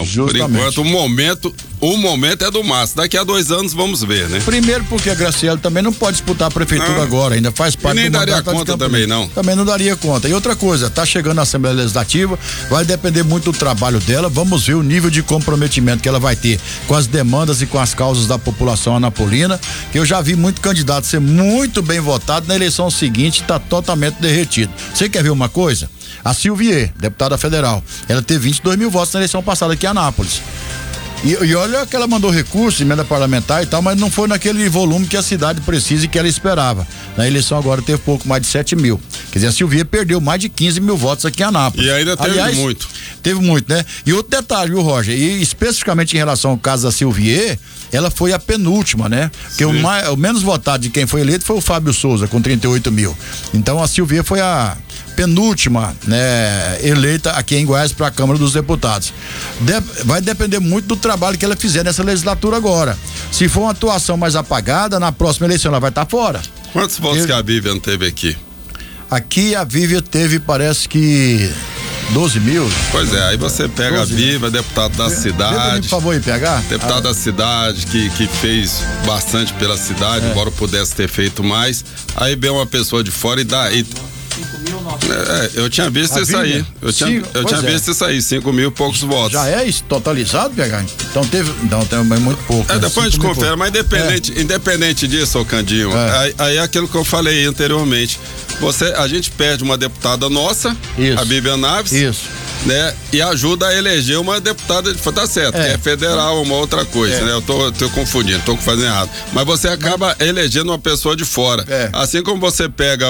não. Justamente. Por enquanto, o momento é do Márcio. Daqui a 2 anos vamos ver, né? Primeiro porque a Graciela também não pode disputar a prefeitura agora, ainda faz parte do mandato. Nem daria conta também, não. Também não daria conta. E outra coisa, tá chegando a Assembleia Legislativa, vai depender muito do trabalho dela, vamos ver o nível de comprometimento que ela vai ter com as demandas e com as causas da população anapolina, que eu já vi muito candidato ser muito bem votado, na eleição seguinte tá totalmente derretido. Você quer ver uma coisa? A Silvier, deputada federal, ela teve 22 mil votos na eleição passada aqui em Anápolis. E olha que ela mandou recurso, emenda parlamentar e tal, mas não foi naquele volume que a cidade precisa e que ela esperava. Na eleição agora teve pouco mais de 7 mil. Quer dizer, a Silvia perdeu mais de 15 mil votos aqui em Anápolis. E ainda teve muito. Teve muito, né? E outro detalhe, viu, Roger? E especificamente em relação ao caso da Silvier, ela foi a penúltima, né? Porque o menos votado de quem foi eleito foi o Fábio Souza, com 38 mil. Então a Silvier foi a penúltima, né, eleita aqui em Goiás para a Câmara dos Deputados. Vai depender muito do trabalho que ela fizer nessa legislatura agora. Se for uma atuação mais apagada, na próxima eleição ela vai estar fora. Quantos votos que a Vivian teve aqui? Aqui a Vivian teve, parece que 12 mil. Pois é, aí você pega a Viva, deputado da cidade. Por favor, PH. Deputado da cidade, que fez bastante pela cidade, embora pudesse ter feito mais. Aí vem uma pessoa de fora e dá. 5.000, eu tinha visto isso aí. Eu tinha visto isso aí, 5 mil e poucos votos. Já é isso totalizado, PH? Então teve. Não, tem muito pouco. Depois a gente confere, mas independente disso, ô Candinho, aí é aquilo que eu falei anteriormente. A gente perde uma deputada nossa, a Vivian Naves. Isso. Né? E ajuda a eleger uma deputada, tá certo, que é federal, uma outra coisa, né? Eu tô confundindo, tô fazendo errado. Mas você acaba elegendo uma pessoa de fora. Assim como você pega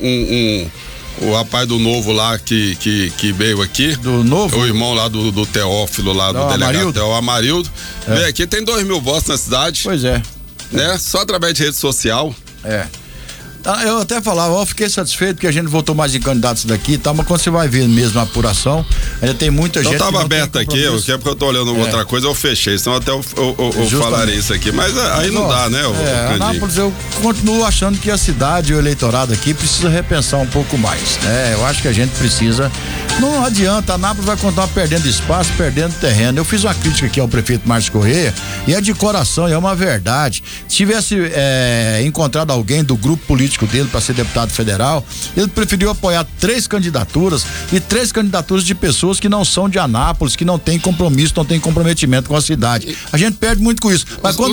o rapaz do Novo lá que veio aqui. Do Novo? O irmão lá do Teófilo, lá do delegado Teó Amarildo. Veio aqui, tem 2 mil votos na cidade. Pois é. Né? Só através de rede social. Eu até falava, eu fiquei satisfeito que a gente votou mais em candidatos daqui, tá? Mas quando você vai ver mesmo a apuração, ainda tem muita gente. Eu tava aberto aqui, que é porque eu tô olhando outra coisa, eu fechei, senão até eu falarei isso aqui, mas aí não dá, né? Anápolis, eu continuo achando que a cidade e o eleitorado aqui precisa repensar um pouco mais, né? Eu acho que a gente precisa, não adianta, Anápolis vai continuar perdendo espaço, perdendo terreno. Eu fiz uma crítica aqui ao prefeito Márcio Corrêa, e é de coração, e é uma verdade. Se tivesse encontrado alguém do grupo político dele para ser deputado federal, ele preferiu apoiar 3 candidaturas e 3 candidaturas de pessoas que não são de Anápolis, que não tem compromisso, não tem comprometimento com a cidade. A gente perde muito com isso.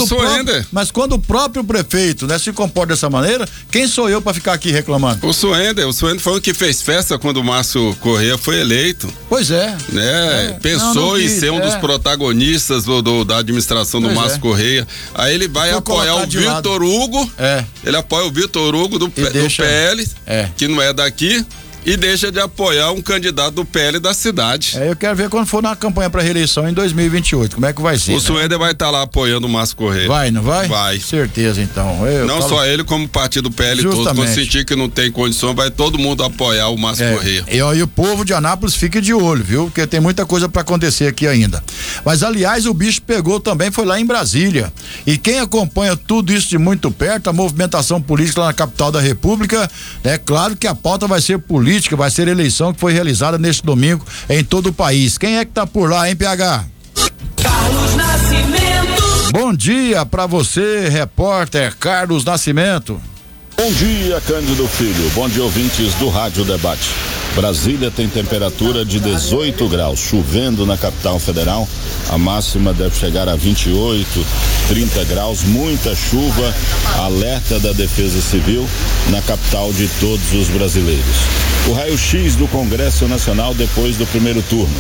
Mas quando o próprio prefeito, né, se comporta dessa maneira, quem sou eu para ficar aqui reclamando? O Suender foi o que fez festa quando o Márcio Corrêa foi eleito. Pois é. Né? Pensou em ser um dos protagonistas da administração do Márcio Corrêa. Aí ele vai apoiar o Vitor Hugo. Ele apoia o Vitor Hugo do PL, que não é daqui, e deixa de apoiar um candidato do PL da cidade. Eu quero ver quando for na campanha para reeleição em 2028, como é que vai ser. O Suender vai estar lá apoiando o Márcio Corrêa. Vai, não vai? Vai. Certeza, então. Não só ele, como o partido PL todo. Quando sentir que não tem condição, vai todo mundo apoiar o Márcio Corrêa. E o povo de Anápolis fica de olho, viu? Porque tem muita coisa para acontecer aqui ainda. Mas, aliás, o bicho pegou também, foi lá em Brasília. E quem acompanha tudo isso de muito perto, a movimentação política lá na capital da República, é claro que a pauta vai ser política, vai ser a eleição que foi realizada neste domingo em todo o país. Quem é que tá por lá, hein, PH? Carlos Nascimento. Bom dia pra você, repórter Carlos Nascimento. Bom dia, Cândido Filho. Bom dia, ouvintes do Rádio Debate. Brasília tem temperatura de 18 graus, chovendo na capital federal. A máxima deve chegar a 28, 30 graus, muita chuva. Alerta da Defesa Civil na capital de todos os brasileiros. O raio-x do Congresso Nacional depois do primeiro turno.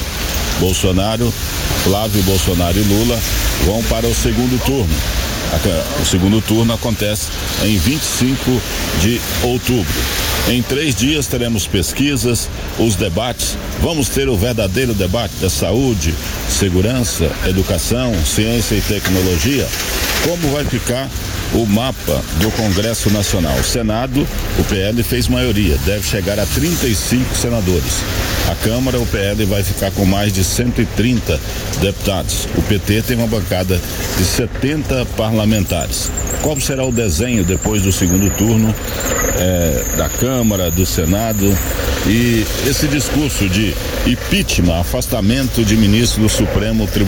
Flávio Bolsonaro e Lula vão para o segundo turno. O segundo turno acontece em 25 de outubro. Em 3 dias teremos pesquisas, os debates. Vamos ter o verdadeiro debate da saúde, segurança, educação, ciência e tecnologia. Como vai ficar o mapa do Congresso Nacional? O Senado, o PL fez maioria, deve chegar a 35 senadores. A Câmara, o PL vai ficar com mais de 130 deputados. O PT tem uma bancada de 70 parlamentares. Qual será o desenho depois do segundo turno da Câmara, do Senado? E esse discurso de impeachment, afastamento de ministro do Supremo Tribunal